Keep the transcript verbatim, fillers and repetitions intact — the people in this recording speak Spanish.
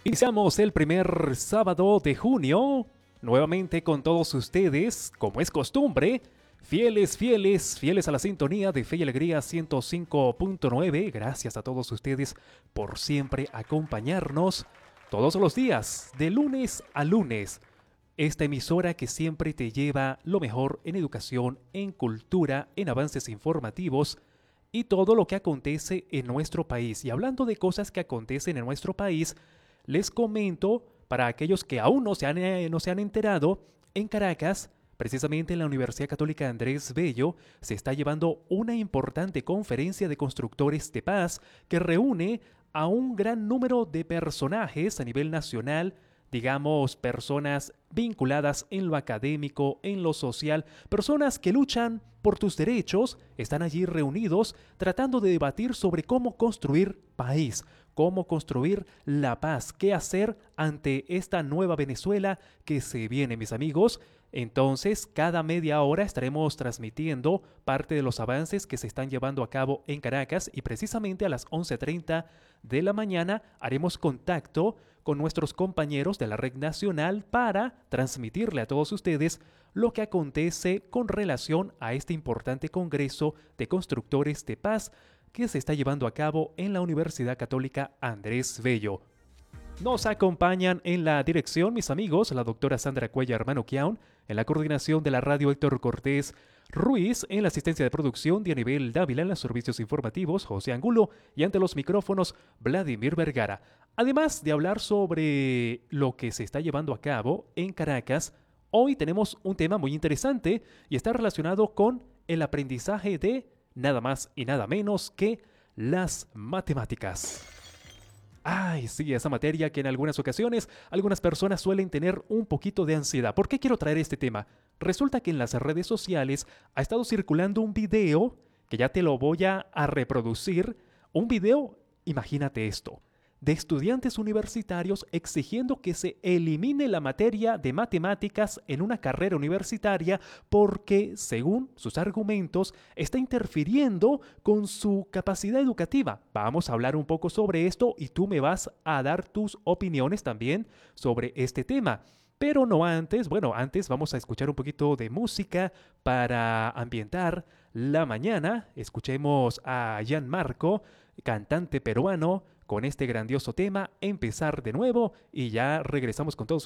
Iniciamos el primer sábado de junio, nuevamente con todos ustedes, como es costumbre, fieles, fieles, fieles a la sintonía de Fe y Alegría ciento cinco punto nueve. Gracias a todos ustedes por siempre acompañarnos todos los días, de lunes a lunes. Esta emisora que siempre te lleva lo mejor en educación, en cultura, en avances informativos y todo lo que acontece en nuestro país. Y hablando de cosas que acontecen en nuestro país, les comento, para aquellos que aún no se han, eh, no se han enterado, en Caracas, precisamente en la Universidad Católica Andrés Bello, se está llevando una importante conferencia de constructores de paz que reúne a un gran número de personajes a nivel nacional, digamos, personas vinculadas en lo académico, en lo social, personas que luchan por tus derechos, están allí reunidos tratando de debatir sobre cómo construir país, cómo construir la paz, qué hacer ante esta nueva Venezuela que se viene, mis amigos. Entonces, cada media hora estaremos transmitiendo parte de los avances que se están llevando a cabo en Caracas y precisamente a las once treinta de la mañana haremos contacto con nuestros compañeros de la Red Nacional para transmitirle a todos ustedes lo que acontece con relación a este importante Congreso de Constructores de Paz que se está llevando a cabo en la Universidad Católica Andrés Bello. Nos acompañan en la dirección, mis amigos, la doctora Sandra Cuellar Manuquiaun, en la coordinación de la radio Héctor Cortés Ruiz, en la asistencia de producción de Anibel Dávila, en los servicios informativos José Angulo y ante los micrófonos Vladimir Vergara. Además de hablar sobre lo que se está llevando a cabo en Caracas, hoy tenemos un tema muy interesante y está relacionado con el aprendizaje de nada más y nada menos que las matemáticas. Ay, sí, esa materia que en algunas ocasiones algunas personas suelen tener un poquito de ansiedad. ¿Por qué quiero traer este tema? Resulta que en las redes sociales ha estado circulando un video que ya te lo voy a, a reproducir. Un video, imagínate esto, de estudiantes universitarios exigiendo que se elimine la materia de matemáticas en una carrera universitaria porque, según sus argumentos, está interfiriendo con su capacidad educativa. Vamos a hablar un poco sobre esto y tú me vas a dar tus opiniones también sobre este tema. Pero no antes, bueno, antes vamos a escuchar un poquito de música para ambientar la mañana. Escuchemos a Gianmarco, cantante peruano, con este grandioso tema, Empezar de nuevo, y ya regresamos con todos